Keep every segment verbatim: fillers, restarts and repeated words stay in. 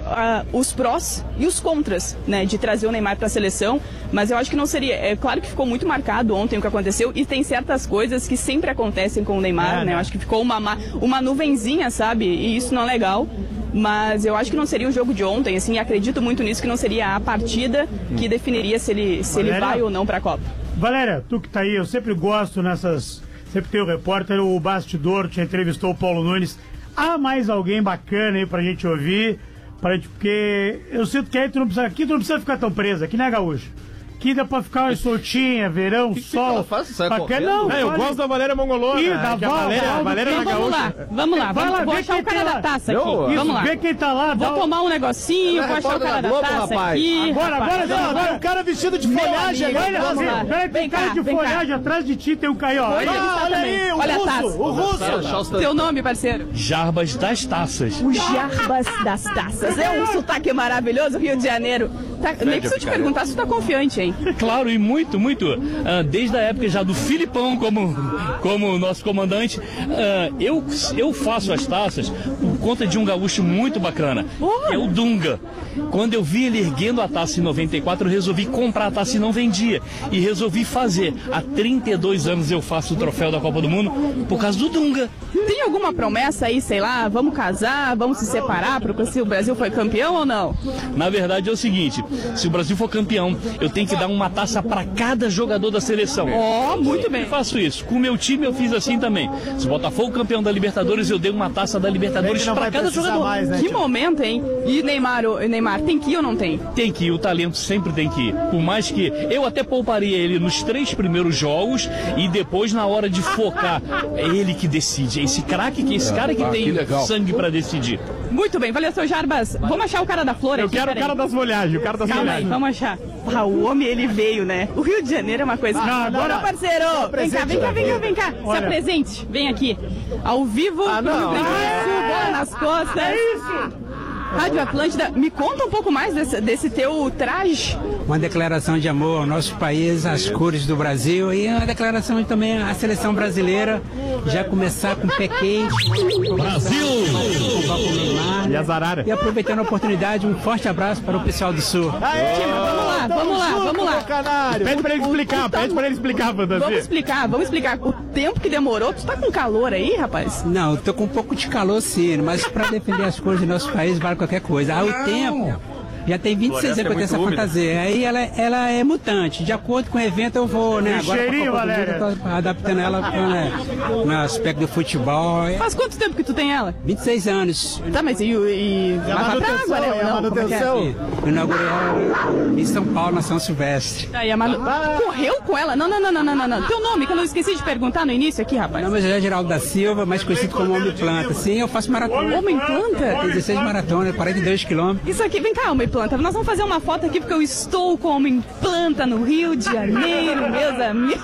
uh, os prós e os contras, né, de trazer o Neymar para a seleção, mas eu acho que não seria, é claro que ficou muito marcado ontem o que aconteceu, e tem certas coisas que sempre acontecem com o Neymar, é, né, eu acho que ficou uma, uma nuvenzinha, sabe, e isso não é legal. Mas eu acho que não seria o jogo de ontem, assim, acredito muito nisso, que não seria a partida que definiria se ele, se ele vai ou não para a Copa. Valéria, tu que tá aí, eu sempre gosto nessas, sempre tem o repórter, o bastidor, te entrevistou o Paulo Nunes. Há mais alguém bacana aí pra gente ouvir, pra gente, porque eu sinto que aí tu não precisa, aqui tu não precisa ficar tão presa, aqui não é gaúcho. Aqui dá pra ficar soltinha, verão, que sol. Que faz, bacana, não, é, eu gosto da Valéria Mongolona. Ih, da Val, Valéria, Val, Valéria então, vamos lá, vamos lá, vamos, vou achar o cara da taça aqui. Isso, vamos lá. Vê quem tá lá. Vou tomar um negocinho, vou achar o cara da taça aqui. Agora, agora, agora, agora, o cara vestido de folhagem. Olha, vamos lá. Peraí, tem cara de folhagem atrás de ti, tem um caio, ó. Olha aí, o russo, o russo. Teu nome, parceiro? Jarbas das Taças. O Jarbas das Taças. É um sotaque maravilhoso, Rio de Janeiro. Tá, nem preciso te perguntar se tu tá confiante, hein? Claro, e muito, muito. Uh, desde a época já do Filipão como, como nosso comandante, uh, eu, eu faço as taças por conta de um gaúcho muito bacana, que é o Dunga. Quando eu vi ele erguendo a taça em noventa e quatro, eu resolvi comprar a taça e não vendia. E resolvi fazer. Há trinta e dois anos eu faço o troféu da Copa do Mundo por causa do Dunga. Tem alguma promessa aí, sei lá, vamos casar, vamos se separar, porque se o Brasil foi campeão ou não? Na verdade é o seguinte, se o Brasil for campeão, eu tenho que dar uma taça para cada jogador da seleção. Ó, oh, muito bem. Eu faço isso. Com o meu time eu fiz assim também. Se o Botafogo campeão da Libertadores, eu dei uma taça da Libertadores para cada jogador. Mais, né, que tipo... momento, hein? E Neymar, o Neymar, tem que ir ou não tem? Tem que ir, o talento sempre tem que ir. Por mais que eu até pouparia ele nos três primeiros jogos e depois na hora de focar, é ele que decide. Esse craque, que esse cara que ah, tem que sangue para decidir. Muito bem, valeu, seu Jarbas. Vamos achar o cara da flor eu aqui. Eu quero o cara das folhagens, o cara das Calma folhagens. Aí, vamos achar. Ah, o homem, ele veio, né? O Rio de Janeiro é uma coisa... Ah, agora, Bora, parceiro! Vem cá, vem cá, vem cá, vem cá. Se apresente, vem aqui. Ao vivo, ah, pro Rio Grande do Sul, bola nas costas. É isso! Rádio Atlântida, me conta um pouco mais desse, desse teu traje. Uma declaração de amor ao nosso país, às cores do Brasil e uma declaração também à seleção brasileira. Já começar com o pé quente. Brasil! E as araras. E aproveitando a oportunidade, um forte abraço para o pessoal do Sul. Aê, vamos lá, vamos lá, vamos lá. Pede para ele explicar, pede para ele explicar, Fantasia. Vamos explicar, vamos explicar. O tempo que demorou, tu tá com calor aí, rapaz? Não, eu tô com um pouco de calor sim, mas para defender as cores do nosso país vale qualquer coisa. Há o tempo, já tem vinte e seis anos que eu tenho essa úmida. fantasia. Aí ela, ela é mutante. De acordo com o evento eu vou, né? Agora cheirinho, Valéria. Eu tô adaptando ela para, né, no aspecto do futebol. Faz quanto tempo que tu tem ela? vinte e seis anos. Tá, mas e... e... e a manutenção, água, né? E a manutenção? É? Eu inaugurei ela em São Paulo, na São Silvestre. Aí a Manu... Correu com ela? Não, não, não, não, não, não, não. Teu nome, que eu não esqueci de perguntar no início aqui, rapaz. Meu nome é Geraldo da Silva, mais conhecido como Homem Planta. Sim, eu faço maratona. Homem Planta? Tem dezesseis maratonas, quarenta e dois quilômetros. Isso aqui, vem cá, Homem Planta. Nós vamos fazer uma foto aqui porque eu estou com Homem Planta no Rio de Janeiro, meus amigos.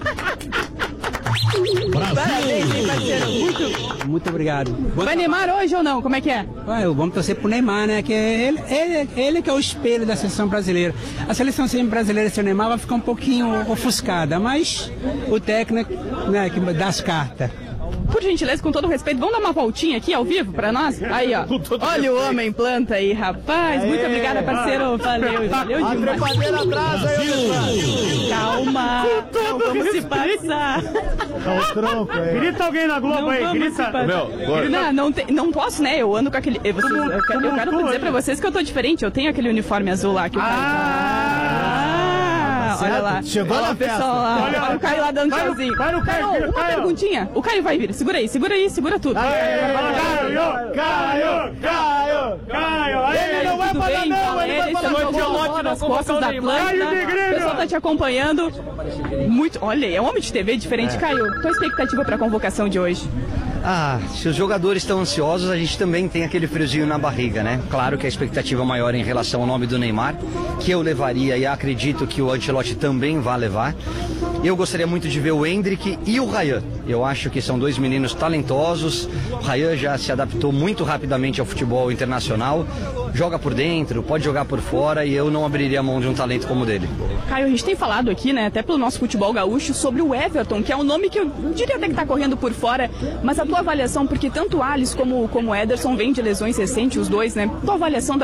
Parabéns, hein, parceiro. Muito, Muito obrigado. Vai Neymar hoje ou não? Como é que é? Ué, vamos torcer pro Neymar, né? Que ele, ele, ele que é o espelho da seleção brasileira. A seleção brasileira sem o Neymar vai ficar um pouquinho ofuscada, mas o técnico, né, que dá as cartas. Por gentileza, com todo respeito, vamos dar uma voltinha aqui ao vivo pra nós? Aí, ó. Olha o Homem Planta aí, rapaz. Aê, muito obrigada, parceiro. Valeu, valeu demais. A trepadeira atrás aí, calma. Não vamos se passar. Dá um tronco aí. Grita alguém na Globo não aí, grita. Meu, não, não, te, não posso, né? Eu ando com aquele... Eu, vocês, eu, quero, eu quero dizer pra vocês que eu tô diferente. Eu tenho aquele uniforme azul lá. Que eu ah! Olha lá. Chegou olha na o pessoal festa. lá. Olha, olha o Caio lá dando tchauzinho. Vai no Caio, Caio, uma Caio. perguntinha. O Caio vai vir. Segura aí, segura aí, segura tudo. Aê, Caio, Caio, Caio, Caio. Ele não vai falar não, ele vai falar não. Jogou nas costas da Atlântida. O pessoal tá te acompanhando. Muito. Olha, é um homem de T V diferente, Caio. Qual a expectativa pra convocação de hoje? Ah, se os jogadores estão ansiosos, a gente também tem aquele friozinho na barriga, né? Claro que a expectativa maior em relação ao nome do Neymar, que eu levaria e acredito que o Ancelotti também vai levar. Eu gostaria muito de ver o Endrick e o Ryan. Eu acho que são dois meninos talentosos. O Ryan já se adaptou muito rapidamente ao futebol internacional. Joga por dentro, pode jogar por fora e eu não abriria a mão de um talento como o dele. Caio, a gente tem falado aqui, né, até pelo nosso futebol gaúcho, sobre o Everton, que é um nome que eu diria até que tá correndo por fora, mas a tua avaliação, porque tanto o Alisson como, como o Ederson vêm de lesões recentes, os dois, né? Tua avaliação da